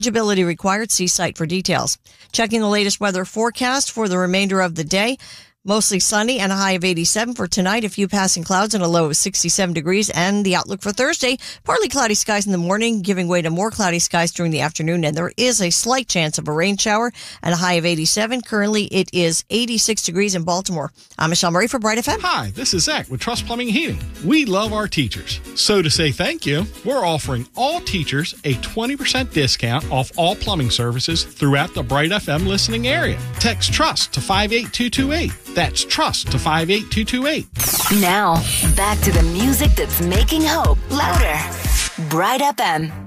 Eligibility required. See site for details. Checking the latest weather forecast for the remainder of the day. Mostly sunny and a high of 87 for tonight. A few passing clouds and a low of 67 degrees. And the outlook for Thursday, partly cloudy skies in the morning, giving way to more cloudy skies during the afternoon. And there is a slight chance of a rain shower and a high of 87. Currently, it is 86 degrees in Baltimore. I'm Michelle Murray for Bright FM. Hi, this is Zach with Trust Plumbing and Heating. We love our teachers. So to say thank you, we're offering all teachers a 20% discount off all plumbing services throughout the Bright FM listening area. Text TRUST to 58228. That's TRUST to 58228. Now, back to the music that's making hope louder. Bright FM.